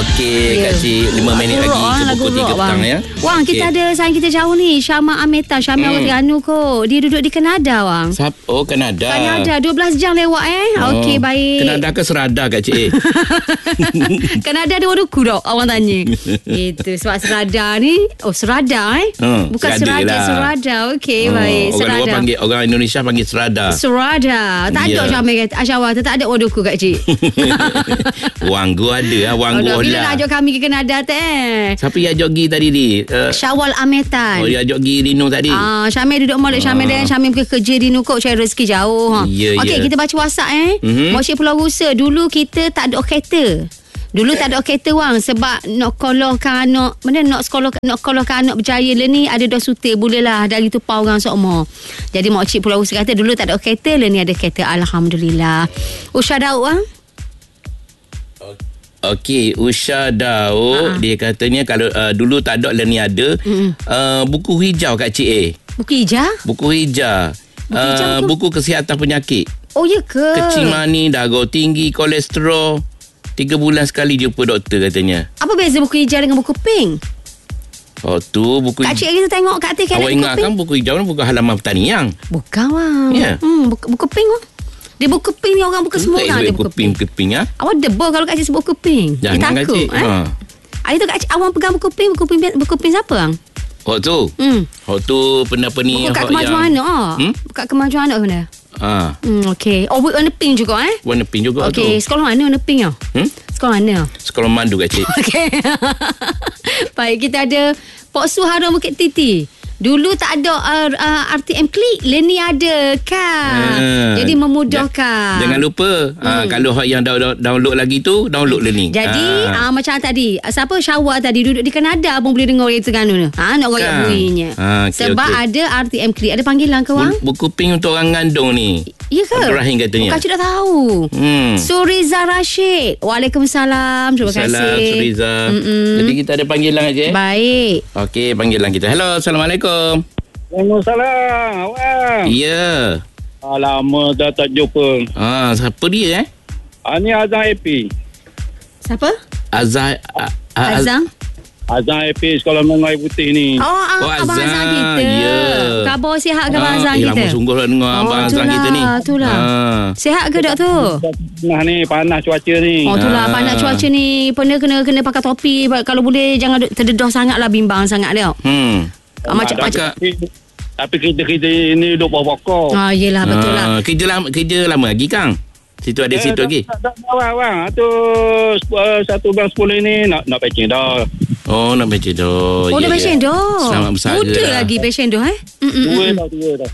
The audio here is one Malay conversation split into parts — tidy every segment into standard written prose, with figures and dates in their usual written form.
Okey, Kak Cik, 5 minit lagi ke pukul 3 petang ya. Wang, kita ada sayang kita jauh ni, Syama Ameta. Syama orang Terengganu kot. Dia duduk di Kanada, Wang. Oh, Kanada. Kanada, 12 jam lewat Okey, baik. Kanada ke Serada, Kak Cik? Kanada ada orang tak? Orang tanya. Itu sebab Serada ni, Serada bukan Serada. Okey, baik. Orang luar panggil, orang Indonesia panggil Serada. Serada. Tak ada Syama kata, Asyawah, tak ada orang ku, Kak Cik. Wang gua ada, Wang gua bila nak ajak kami ke Kanada Siapa yang ajak pergi tadi ni? Syawal Ametan. Oh, dia ajak pergi Rino tadi. Syamil duduk molek Syamil dan Syamil kerja Rino kot, cari rezeki jauh. Okey, kita baca WhatsApp Mosyik Pulau Rusa. Dulu kita tak ada kereta. Wang, sebab nak sekolahkan anak, anak berjaya lah ni ada dah suti, bolehlah dari tu pau orang seumur. Jadi Mosyik Pulau Rusa kata dulu tak ada kereta, lah ni ada kereta, alhamdulillah. Usha Daud Okey, Usha Daud dia katanya kalau dulu tak ada, lah ni ada. Buku hijau, Kak Cik. Buku hijau? Buku hijau. Buku kesihatan penyakit. Oh, ya ke? Kecil mani, darah tinggi, kolesterol. 3 bulan sekali jumpa doktor katanya. Apa beza buku hijau dengan buku pink? Oh, tu buku Kak Cik kita tengok kat atas kan. Awak ingat kan buku hijau ni buku halaman pertanian? Bukan, Wang. Ya. Buku pink, Wang. Dia buku pink ni orang buka semua orang dia buku pink. Awak debol kalau Kak Cik sebut buku pink. Jangan, Kak Cik. Hari tu Kak Cik awak pegang buku pink siapa, Bang? Oh tu. Oh tu apa ni? Buka kemajuan anak. Buka kemajuan anak benda. Okey. Oh, warna pink juga Warna pink juga tu. Okey, sekolah mana warna pink Sekolah mana? Sekolah Mandu, Kak Cik. Okey. Baik, kita ada Pok Su Harum Bukit Titi. Dulu tak ada RTM Klik, ni ada kan. Jadi memudahkan. Jangan lupa kalau hak yang download lagi tu, download ni. Jadi macam tadi, siapa Syawal tadi duduk di Kanada pun boleh dengar orang Terengganu ni. Nak royak bunyinya. Sebab ada RTM Klik. Ada panggilan ke, Wang? Buku pink untuk orang ngandung ni. Ya ke? Ibrahim katanya. Kak Cik dah tahu. Suriza Rashid. Waalaikumsalam. Terima kasih. Suriza. Jadi kita ada panggilan aja. Baik. Okey, panggilan kita. Hello, Assalamualaikum. Waalaikumsalam, Awang. Ya. Lama dah tak jumpa. Siapa dia Ni Azam AP. Siapa? Azam. Azam AP Sekolah Menengah Air Putih ni. Abang Azam kita. Ya. Khabar sihat ke Abang Azam kita? Lama sungguh lah dengar Abang Azam kita ni. Itulah. Sihat ke, Dok tu? Panas cuaca ni. Itulah panas cuaca ni. Kena pakai topi. Kalau boleh jangan terdedah sangat lah, bimbang sangat dia. Macam-macam. Tapi kita ini duduk bawah-bawah. Yelah, betul lah. Kerja lama lagi, Kang? Situ ada situ lagi? Tak Abang. Tu 1 bulan 10 ni nak patching dah. Oh, nak patching dah. Dah patching dah. Selamat bersara. Muda lagi patching dah Dua dah.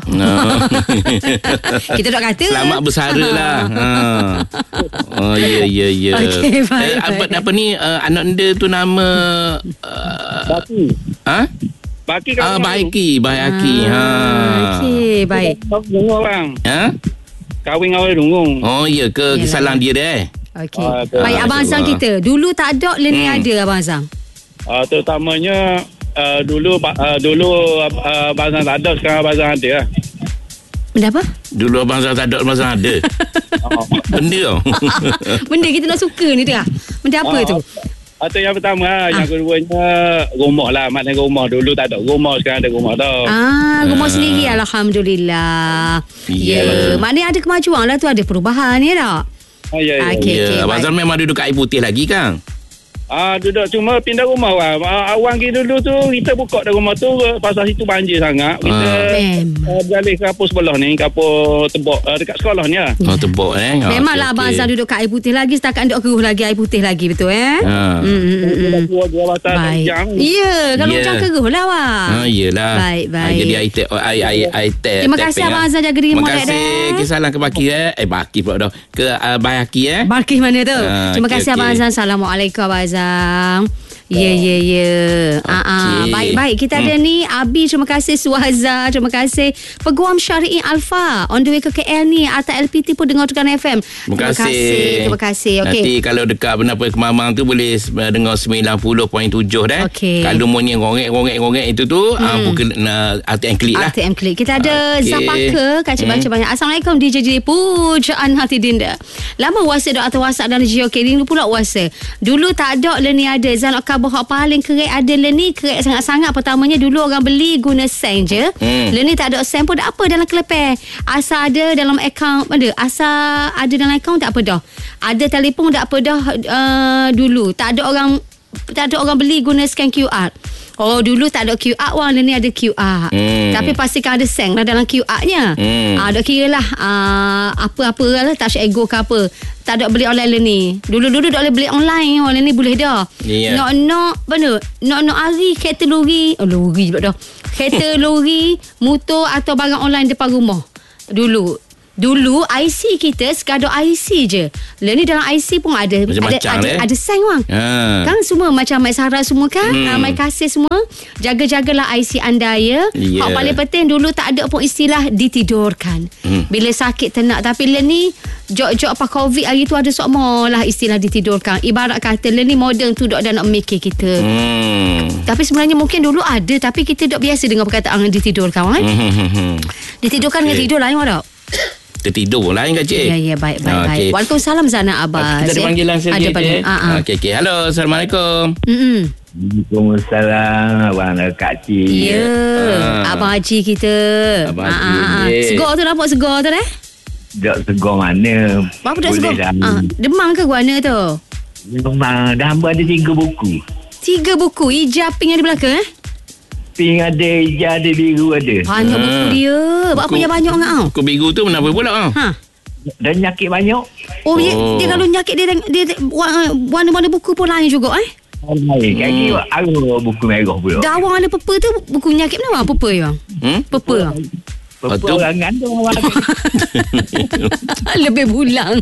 Kita nak kata selamat bersara lah. Oh, ya. Okey, baik. Apa ni anak dia tu nama Baki. Baki kan? Baiki. Okey, baik. Dengar orang. Kahwin awal Dungung. Oh, ya ke? Kesalahan dia dah. Okey. Baik, Abang Azam kita. Dulu tak ada, ni ada, Abang Azam. Terutamanya dulu Abang Azam tak ada, sekarang Abang Azam ada lah. Benda apa? Dulu Abang Azam tak ada, Abang Azam ada. Benda tau. Benda kita nak suka ni dah. Benda apa tu? Atau yang pertama yang keduanya rumah lah. Maknanya rumah. Dulu tak ada rumah, sekarang ada rumah tau. Rumah sendiri, alhamdulillah. Ya. Maknanya ada kemajuan lah tu, ada perubahan ya tak? Ya. Abang Azam memang duduk kat Air Putih lagi, Kang? Duduk cuma pindah rumah Awang. Awang kita dulu tu kita buka dah rumah tu pasal situ banjir sangat. Kita beralih ke kapur sebelah ni, kapur Tebok dekat sekolah ni lah. Tebok Memanglah Abang Azam duduk kat Air Putih lagi, setakat duduk keruh lagi Air Putih lagi, betul Baik. Ya, kalau macam keruh lah Awang. Yelah. Baik. Jadi air teh. Terima kasih Abang Azam, jaga diri molek dah. Terima kasih. Salam ke Baki Baki pula dah. Ke Bayaki Baki mana tu? Terima kasih okay. Abang Azam. Assalamualaikum Abang Azam. Ya. Baik. Kita ada ni Abi, terima kasih. Suhaza, terima kasih. Peguam Syari'i Alfa on the way ke KL ni. Atas LPT pun dengar Tekan FM. Terima kasih. Okay. Nanti kalau dekat Penapa Kemamang tu boleh dengar 90.7 dah. Okay. Kalau monyi ngorek itu tu pukul ATM Klik lah. ATM Klik. Kita ada Zapaka, Kacik baca banyak. Assalamualaikum DJ Pujaan hati dinda. Lama wasa dok atau wasak dan GOK ni pula wasa. Dulu tak ada le ni ada. Zanok karbohidrat paling kerek ada le ni. Kerek sangat-sangat. Pertamanya dulu orang beli guna sen je. Le ni tak ada sen pun tak apa dalam kelepek. Asal ada dalam akaun ada. Asal ada dalam akaun tak apa dah. Ada telefon tak apa dah dulu. Tak ada orang beli guna scan QR. Oh, dulu tak ada QR wang, ni ada QR. Tapi pastikan ada sen lah dalam QR-nya. Tak kira lah apa-apa lah, touch ego ke apa. Tak ada beli online ni. Dulu tak boleh beli online. Online ni boleh dah. Nak hari kereta lori. Lori pula dah. Kereta lori, motor atau barang online depan rumah. Dulu IC kita sekadar IC je. Ni dalam IC pun ada sign wang. Kan semua macam Mai Sarah semua kan. Mai Kasih semua. Jaga-jagalah IC anda ya. Hak paling penting dulu tak ada pun istilah ditidurkan. Bila sakit tenak. Tapi ni jok-jok apa COVID hari tu ada semua lah istilah ditidurkan. Ibarat kata ni modern tu dok dah nak mikir kita. Tapi sebenarnya mungkin dulu ada. Tapi kita dok biasa dengar perkataan ditidurkan kan. Ditidurkan dengan tidur lain tak? Tertidur lain Kak Cik. Ya, baik. Waalaikumsalam Zana Abbas. Kita ada panggilan sekejap. Okey. Halo, Assalamualaikum. Waalaikumsalam Abang Kak Cik. Ya, Abang Haji kita. Abang Haji. Segar tu nampak segar tu Tak segar mana. Apa dah segar? Demam ke guana tu? Demam. Dah hamba ada 3 buku. 3 buku? Hijab pink yang di belakang Pink ada, hijau ada, biru ada. Banyak buku dia. Buat punya banyak dengan kau. Buku biru tu kenapa pula? Dan nyakit banyak. Oh. Dia kalau nyakit dia warna-warna buku pun lain juga Lain. Kaki arwah buku merah pula. Dawang ada purple tu buku nyakit mana? Purple bang? Purple bang? Purple orang ngandung. Lebih bulang.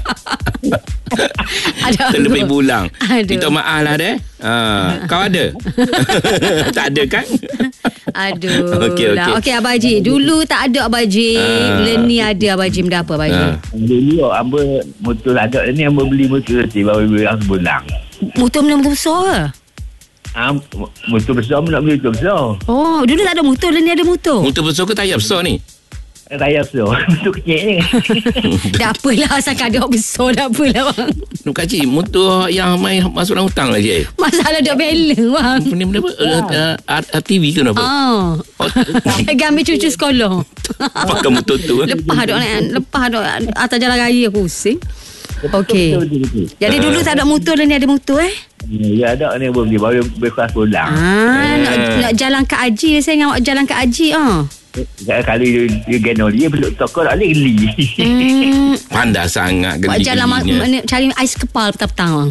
Terlebih bulang. Minta maaf lah deh. Kau ada? Tak ada kan? Aduh. Okey Abang Haji. Aduh. Dulu tak ada Abang Haji. Ni ada Abang Haji. Benda apa Abang Haji? Dulu hamba motor ada ni, hamba beli motor reti baru bilang sebulan. Motor besar ke? Motor besar nak beli motor besar. Oh, dulu tak ada motor. Ni ada motor. Motor besar ke tayar besar ni? Tayar besar. Motor kecil ni. Dah apalah. Asalkan ada besar. Dah apalah bang. Kak Cik, motor yang main masuk dalam hutang lah Cik. Masalah dah balance bang. Benda apa? RTV ke apa? Ambil cucu sekolah. Pakai motor tu. Lepas dok atas jalan raya pusing. Okey. Jadi dulu tak ada motor dan ni ada motor Ya ada ni baru berkelas pulang. Nak jalan ke Haji. Saya nak jalan ke Haji Kalau dia genol dia belum toko tak boleh geli. Pandai sangat geli. Jalan cari ais kepal petang-petang.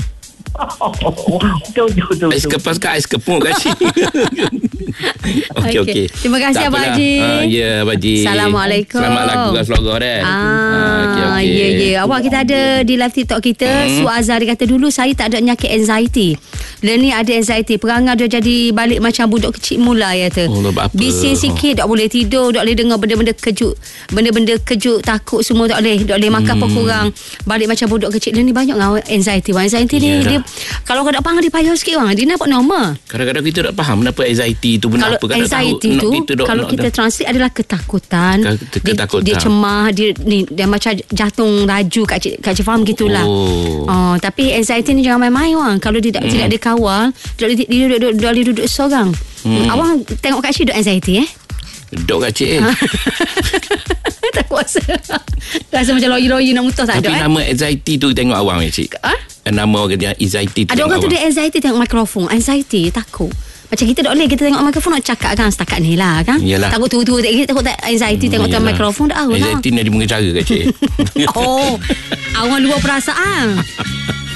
Betul. Ais kepal ke ais kepung Kak Cik? Okey. Terima kasih Abang Haji. Ya Abang Haji. Assalamualaikum. Selamat lagu vlogger dah. Ya. Awak kita ada di live TikTok kita. Su Azhar kata dulu saya tak ada penyakit anxiety. Ni ada anxiety. Perangai dia jadi balik macam budak kecil mula ya tu. Bising sikit tak boleh tidur, tak boleh dengar benda-benda kejut, takut semua tak boleh makan pun kurang. Balik macam budak kecil. Ni banyak dengan anxiety. Anxiety ni dia kalau kau tak faham dia payah sikit orang. Dia nampak normal. Kadang-kadang kita tak faham kenapa anxiety tu benda apa. Kalau anxiety tu kalau kita translate adalah ketakutan. Dia cemah, dia macam jantung laju Kak Cik faham gitulah. Tapi anxiety ni jangan main-main orang. Kalau dia tidak dikawal, dia duduk seorang. Awang tengok Kak Cik duduk anxiety Duduk Kak Cik tak kuasa. Rasa macam loyi-loyi nak muntah tak ada. Tapi nama anxiety tu tengok awang Cik. Nama orang dia anxiety tu. Ada orang tu dia anxiety tengok mikrofon. Anxiety takut. Macam kita tak boleh. Kita tengok mikrofon nak cakap kan setakat ni lah kan. Yalah. Takut tu takut anxiety tengok mikrofon dah. Anxiety ni ada mengecara Kak Cik. Awang luar perasaan.